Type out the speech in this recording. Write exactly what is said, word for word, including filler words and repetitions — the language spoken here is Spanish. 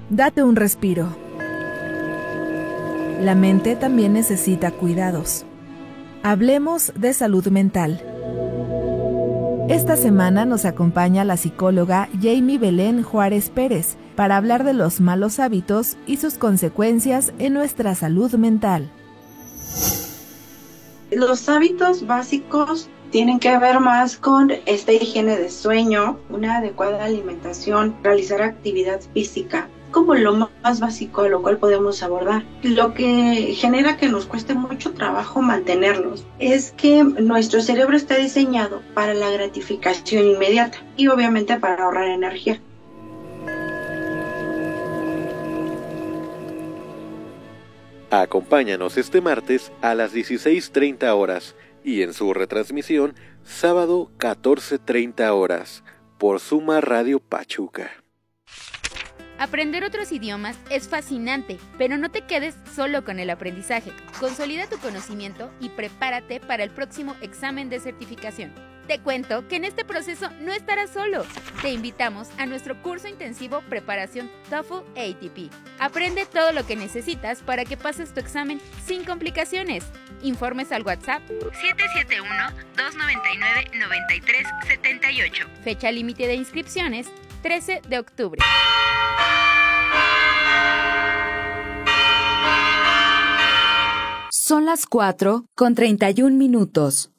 Date un respiro. La mente también necesita cuidados. Hablemos de salud mental. Esta semana nos acompaña la psicóloga Jamie Belén Juárez Pérez para hablar de los malos hábitos y sus consecuencias en nuestra salud mental. Los hábitos básicos tienen que ver más con esta higiene de sueño, una adecuada alimentación, realizar actividad física, como lo más básico de lo cual podemos abordar. Lo que genera que nos cueste mucho trabajo mantenerlos es que nuestro cerebro está diseñado para la gratificación inmediata y obviamente para ahorrar energía. Acompáñanos este martes a las dieciséis treinta horas y en su retransmisión sábado catorce treinta horas por Suma Radio Pachuca. Aprender otros idiomas es fascinante, pero no te quedes solo con el aprendizaje. Consolida tu conocimiento y prepárate para el próximo examen de certificación. Te cuento que en este proceso no estarás solo. Te invitamos a nuestro curso intensivo Preparación TOEFL A T P. Aprende todo lo que necesitas para que pases tu examen sin complicaciones. Informes al WhatsApp siete siete uno, dos nueve nueve, nueve tres siete ocho. Fecha límite de inscripciones trece de octubre. Son las cuatro con treinta y un minutos.